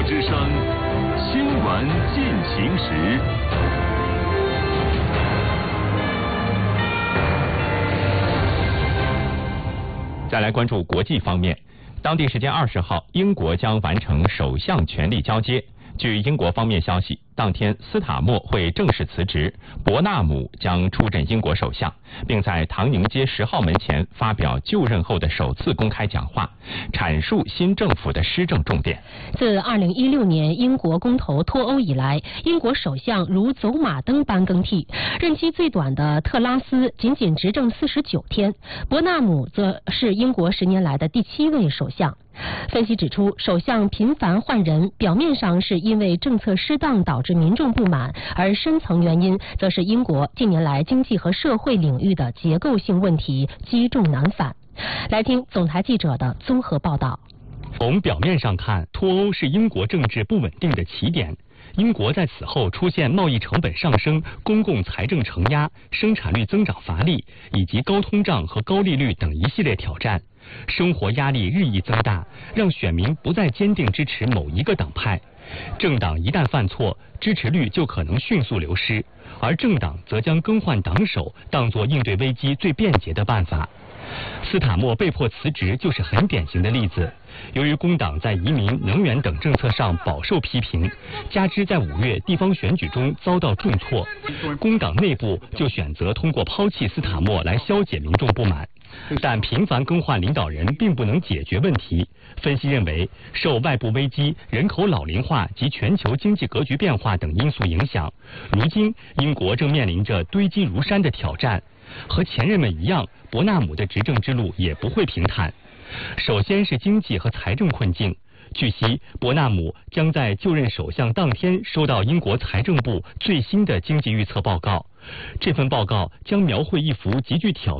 之声，新闻进行时。再来关注国际方面，当地时间20号，英国将完成首相权力交接。据英国方面消息，当天斯塔默会正式辞职，伯纳姆将出任英国首相，并在唐宁街10号门前发表就任后的首次公开讲话，阐述新政府的施政重点。 自2016年英国公投脱欧以来，英国首相如走马灯般更替，任期最短的特拉斯仅仅执政49天，伯纳姆则是英国10年来的第7位首相。分析指出，首相频繁换人，表面上是因为政策失当导致民众不满，而深层原因则是英国近年来经济和社会领域的结构性问题积重难返。来听总台记者的综合报道。 从表面上看，脱欧是英国政治不稳定的起点。英国在此后出现贸易成本上升、公共财政承压、生产率增长乏力，以及高通胀和高利率等一系列挑战。生活压力日益增大，让选民不再坚定支持某一个党派。政党一旦犯错，支持率就可能迅速流失，而政党则将更换党首当作应对危机最便捷的办法。斯塔默被迫辞职就是很典型的例子。由于工党在移民、能源等政策上饱受批评，加之在5月地方选举中遭到重挫，工党内部就选择通过抛弃斯塔默来消解民众不满。但频繁更换领导人并不能解决问题。分析认为，受外部危机、人口老龄化及全球经济格局变化等因素影响，如今英国正面临着堆积如山的挑战。和前任们一样，伯纳姆的执政之路也不会平坦。首先是经济和财政困境。据悉，伯纳姆将在就任首相当天收到英国财政部最新的经济预测报告。这份报告将描绘一幅极具挑